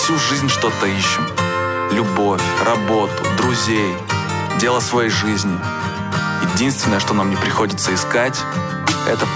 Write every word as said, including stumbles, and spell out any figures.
всю жизнь что-то ищем. Любовь, работу, друзей, дело своей жизни. Единственное, что нам не приходится искать, это